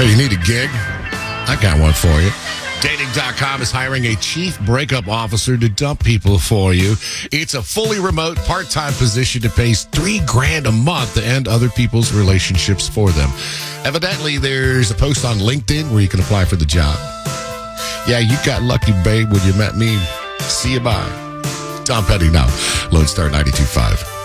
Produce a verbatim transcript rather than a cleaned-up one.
you need a gig? I got one for you. Dating dot com is hiring a chief breakup officer to dump people for you. It's a fully remote, part-time position that pays three grand a month to end other people's relationships for them. Evidently, there's a post on LinkedIn where you can apply for the job. Yeah, you got lucky, babe, when you met me. See you, bye. Tom Petty now. Lone Star ninety-two point five.